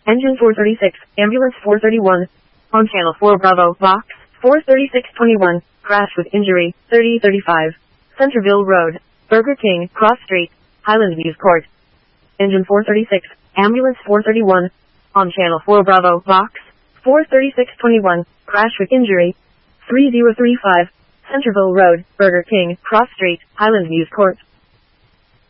Engine 436, Ambulance 431. On Channel 4 Bravo, Box 43621. Crash with injury, 3035. Centerville Road, Burger King, Cross Street, Highland Views Court. Engine 436, Ambulance 431. On Channel 4 Bravo, Box 43621. Crash with injury, 3035. Centerville Road, Burger King, Cross Street, Highland Views Court.